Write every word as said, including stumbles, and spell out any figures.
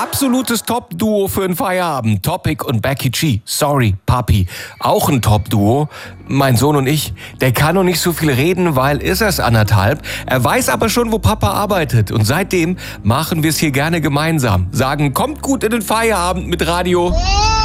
Absolutes Top-Duo für den Feierabend. Topic und Becky G. Sorry, Papi. Auch ein Top-Duo. Mein Sohn und ich, der kann noch nicht so viel reden, weil ist er's anderthalb. Er weiß aber schon, wo Papa arbeitet. Und seitdem machen wir es hier gerne gemeinsam. Sagen, kommt gut in den Feierabend mit Radio.